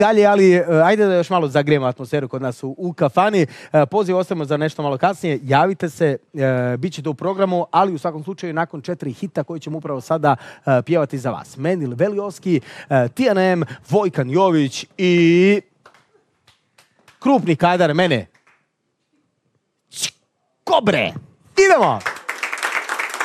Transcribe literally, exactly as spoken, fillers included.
dalje, ali ajde da još malo zagrijemo atmosferu kod nas u, u kafani. Poziv ostavimo za nešto malo kasnije. Javite se, bit ćete u programu, ali u svakom slučaju nakon četiri hita koji ćemo upravo sada pjevati za vas. Menil Velioski, T N M, Vojkan Jović i krupni kadar mene. Kobre! Idemo!